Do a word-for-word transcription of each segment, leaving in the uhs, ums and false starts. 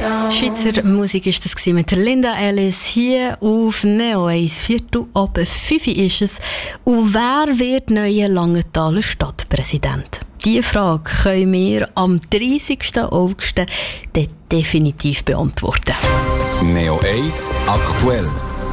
Schweizer Musik ist das mit Linda Ellis hier auf Neo eins. Viertel ab fünf ist es. Und wer wird neuer Langenthaler Stadtpräsident? Diese Frage können wir am dreißigsten August definitiv beantworten. Neo eins aktuell.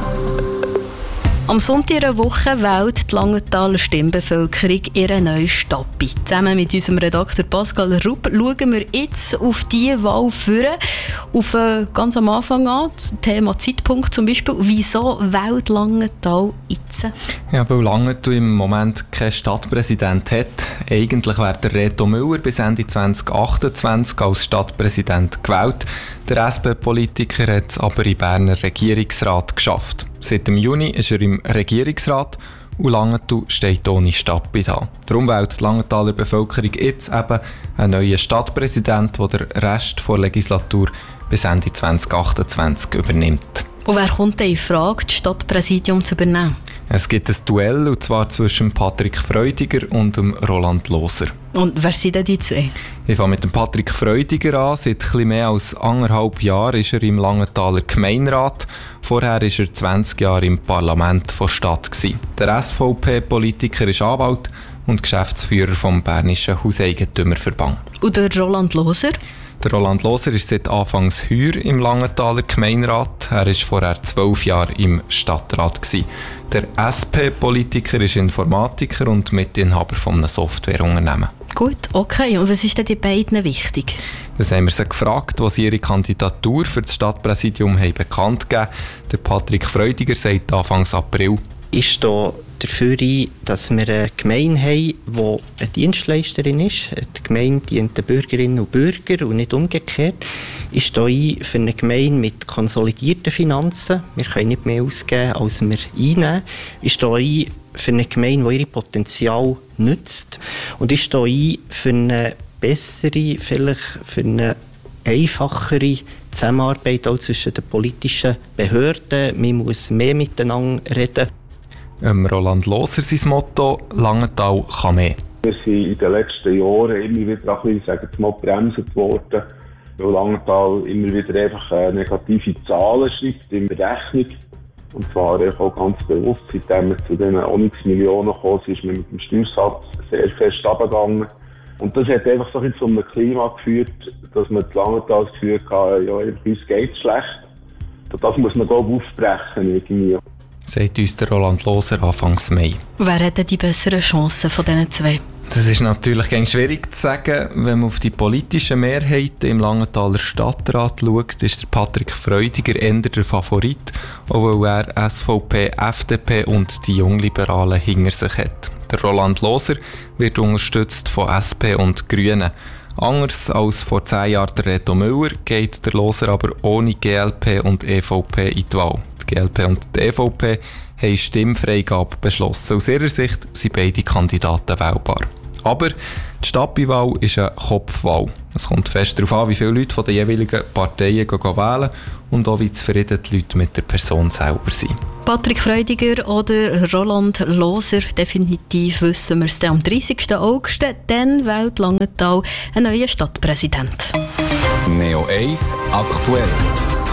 Am Sonntag einer Woche wählt die Langenthaler Stimmbevölkerung ihre neue Stappi. Zusammen mit unserem Redakteur Pascal Rupp schauen wir jetzt auf diese Wahl vor. Auf äh, ganz am Anfang an, das Thema Zeitpunkt zum Beispiel. Wieso wählt Langenthal jetzt? Ja, weil Langenthal im Moment keinen Stadtpräsident hat. Eigentlich wäre der Reto Müller bis Ende zwanzig achtundzwanzig als Stadtpräsident gewählt. Der S P-Politiker hat es aber im Berner Regierungsrat geschafft. Seit dem Juni ist er im Regierungsrat und Langenthal steht ohne Stappi da. Darum wählt die Langenthaler Bevölkerung jetzt eben einen neuen Stadtpräsident, der den Rest der Legislatur bis Ende zwanzig achtundzwanzig übernimmt. Und wer kommt denn in Frage, das Stadtpräsidium zu übernehmen? Es gibt ein Duell, und zwar zwischen Patrick Freudiger und dem Roland Loser. Und wer sind denn die zwei? Ich fange mit dem Patrick Freudiger an. Seit etwas mehr als anderthalb Jahren ist er im Langenthaler Gemeinderat. Vorher war er zwanzig Jahre im Parlament der Stadt. Der S V P-Politiker ist Anwalt und Geschäftsführer vom Bernischen Hauseigentümerverband. Und der Roland Loser? Der Roland Loser ist seit Anfangs heuer im Langenthaler Gemeinderat. Er war vorher zwölf Jahre im Stadtrat. Der S P-Politiker ist Informatiker und Mitinhaber von einem Softwareunternehmen. Gut, okay. Und was ist denn die beiden wichtig? Das haben wir sie gefragt, als sie ihre Kandidatur für das Stadtpräsidium haben bekannt gegeben. Der Patrick Freudiger sagt Anfang April: Ich stehe dafür ein, dass wir eine Gemeinde haben, die eine Dienstleisterin ist. Die Gemeinde dient den Bürgerinnen und Bürgern und nicht umgekehrt. Ich stehe ein für eine Gemeinde mit konsolidierten Finanzen. Wir können nicht mehr ausgeben, als wir einnehmen. Ich stehe ein für eine Gemeinde, die ihr Potenzial nutzt. Und ich stehe ein für eine bessere, vielleicht für eine einfachere Zusammenarbeit auch zwischen den politischen Behörden. Man muss mehr miteinander reden. Ähm, Roland Loser sein Motto: Langenthal kann mehr. Wir sind in den letzten Jahren immer wieder ein bisschen, sagen wir mal, bremset worden, weil Langenthal immer wieder einfach negative Zahlen schreibt in der Rechnung. Und zwar auch ganz bewusst, seitdem wir zu diesen Onyx-Millionen gekommen sind, ist man mit dem Steuersatz sehr fest runtergegangen. Und das hat einfach so zu einem Klima geführt, dass man zu Langenthal das Gefühl hatte, ja, uns geht es schlecht. Und das muss man, glaube ich, aufbrechen irgendwie. Sagt uns der Roland Loser Anfang Mai. Wer hat denn die besseren Chancen von diesen zwei? Das ist natürlich ganz schwierig zu sagen. Wenn man auf die politischen Mehrheiten im Langenthaler Stadtrat schaut, ist der Patrick Freudiger eher der Favorit, auch weil er S V P, F D P und die Jungliberalen hinter sich hat. Der Roland Loser wird unterstützt von S P und Grünen. Anders als vor zehn Jahren der Reto Müller geht der Loser aber ohne G L P und E V P in die Wahl. Die G L P und die E V P haben Stimmfreigabe beschlossen. Aus ihrer Sicht sind beide Kandidaten wählbar. Aber die Stadtwahl ist eine Kopfwahl. Es kommt fest darauf an, wie viele Leute von den jeweiligen Parteien gehen wählen und auch wie zufrieden die Leute mit der Person selber sind. Patrick Freudiger oder Roland Loser, definitiv wissen wir es am dreißigsten August. Dann wählt Langenthal einen neuen Stadtpräsident. Neo eins aktuell.